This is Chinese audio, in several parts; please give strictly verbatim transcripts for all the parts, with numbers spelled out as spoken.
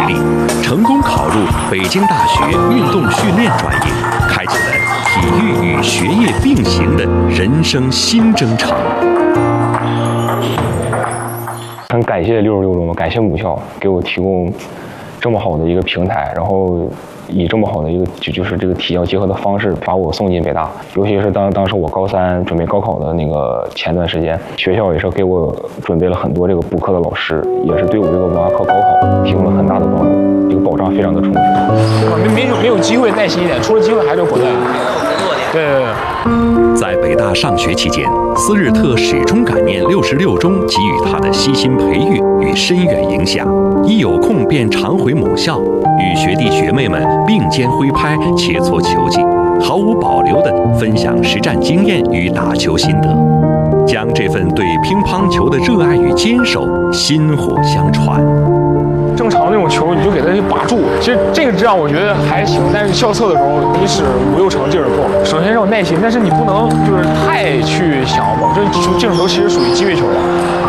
力，成功考入北京大学运动训练专业，开启了体育与学业并行的人生新征程。 很感谢六十六中，感谢母校给我提供这么好的一个平台，然后以这么好的一个就就是这个体教结合的方式把我送进北大。尤其是当当时我高三准备高考的那个前段时间，学校也是给我准备了很多这个补课的老师，也是对我这个文化课高考提供了很大的帮助，这个保障非常的充分。 没没有没有机会，耐心一点，出了机会还是回来。对对对。 在北大上学期间，斯日特始终感念六十六中给予他的悉心培育与深远影响，一有空便常回母校，与学弟学妹们并肩挥拍，切磋球技，毫无保留地分享实战经验与打球心得，将这份对乒乓球的热爱与坚守薪火相传。 正常那种球，你就给它把住。其实这个这样我觉得还行，但是校测的时候，你使五六成劲儿够。首先是有耐心，但是你不能就是太去想往这这种球其实属于机会球了。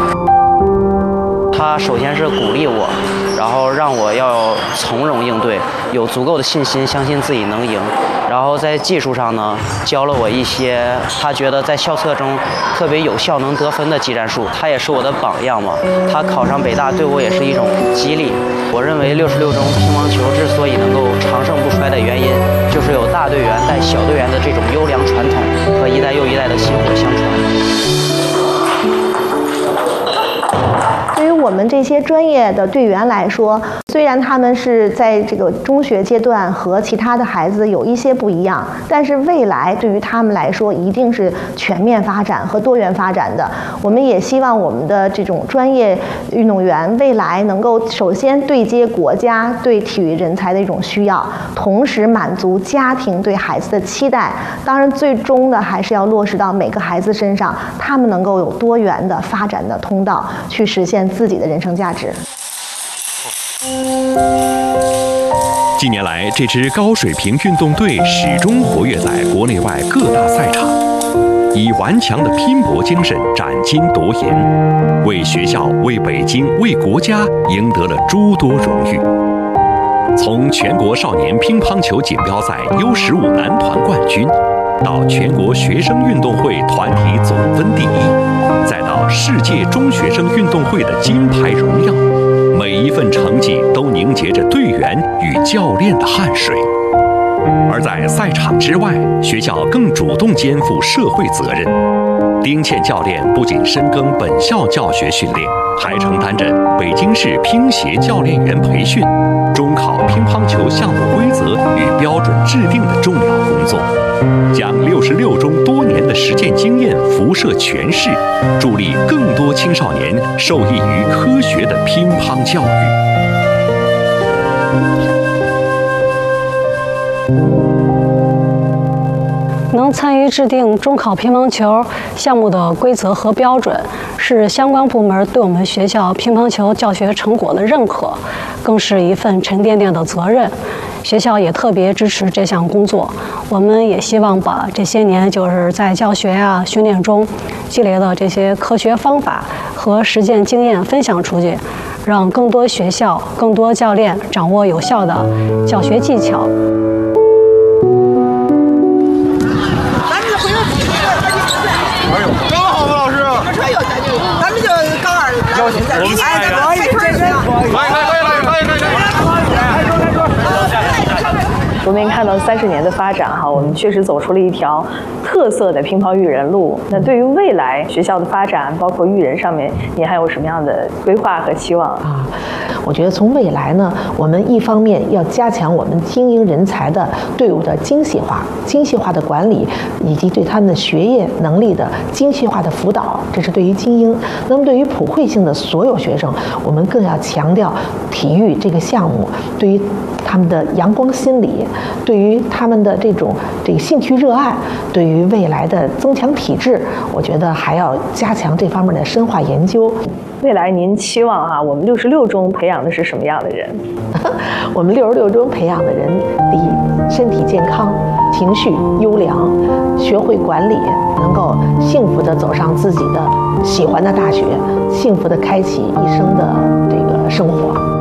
他首先是鼓励我，然后让我要从容应对，有足够的信心，相信自己能赢。然后在技术上呢，教了我一些他觉得在校测中特别有效能得分的技战术。他也是我的榜样嘛，他考上北大对我也是一种激励。我认为六十六中乒乓球之所以能够长盛不衰的原因，就是有大队员带小队员的这种优良传统和一代又一代的薪火相传。 对于我们这些专业的队员来说，虽然他们是在这个中学阶段和其他的孩子有一些不一样，但是未来对于他们来说一定是全面发展和多元发展的。我们也希望我们的这种专业运动员未来能够首先对接国家对体育人才的一种需要，同时满足家庭对孩子的期待。当然，最终的还是要落实到每个孩子身上，他们能够有多元的发展的通道，去实现自己的人生价值。 近年来，这支高水平运动队始终活跃在国内外各大赛场，以顽强的拼搏精神斩金夺银，为学校、为北京、为国家赢得了诸多荣誉。从全国少年乒乓球锦标赛 U 十五男团冠军，到全国学生运动会团体总分第一，再到世界中学生运动会的金牌荣耀，每一份成绩都凝结着队员与教练的汗水。而在赛场之外，学校更主动肩负社会责任。丁倩教练不仅深耕本校教学训练，还承担着北京市乒协教练员培训、中考乒乓球项目规则与标准制定的重要工作，将六十六中多年的实践经验辐射全市，助力更多青少年受益于科学的乒乓教育。 能参与制定中考乒乓球项目的规则和标准，是相关部门对我们学校乒乓球教学成果的认可，更是一份沉甸甸的责任。学校也特别支持这项工作。我们也希望把这些年就是在教学啊、训练中积累的这些科学方法和实践经验分享出去，让更多学校、更多教练掌握有效的教学技巧。 刚好吗，老师？咱们就高二，我们哎，不好意思，这是，来来来来来来来， 我们看到三十年的发展哈，我们确实走出了一条特色的乒乓育人路。那对于未来学校的发展，包括育人上面，你还有什么样的规划和期望啊？ 我觉得从未来呢，我们一方面要加强我们经营人才的队伍的精细化、精细化的管理，以及对他们的学业能力的精细化的辅导，这是对于精英。那么对于普惠性的所有学生，我们更要强调体育这个项目对于他们的阳光心理，对于他们的这种这个兴趣热爱，对于未来的增强体质，我觉得还要加强这方面的深化研究。 未来您期望哈、啊，我们六十六中培养的是什么样的人？ 我们六十六中培养的人，第一，身体健康，情绪优良，学会管理，能够幸福地走上自己的喜欢的大学，幸福地开启一生的这个生活。